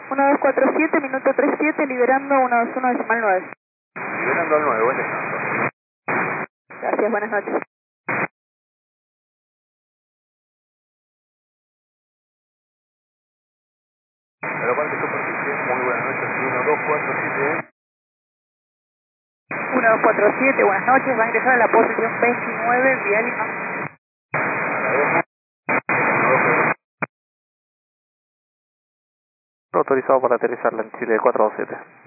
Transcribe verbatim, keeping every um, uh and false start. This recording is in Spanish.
uno dos cuatro siete, minuto treinta y siete, liberando uno dos uno decimal nueve. Liberando al nueve, buen descanso. Gracias, buenas noches. Aeropuerto Superficie, muy buenas noches, uno dos cuatro siete. uno dos cuatro siete, buenas noches, va a ingresar a la posición veintinueve, vía Lima. Autorizado para aterrizar en Chile cuatro dos siete.